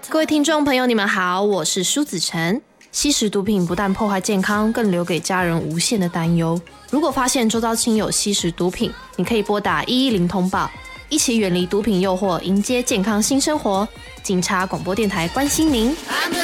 各位听众朋友，你们好，我是舒子晨。吸食毒品不但破坏健康，更留给家人无限的担忧。如果发现周遭亲友吸食毒品，你可以拨打110通报，一起远离毒品诱惑，迎接健康新生活。警察广播电台关心您。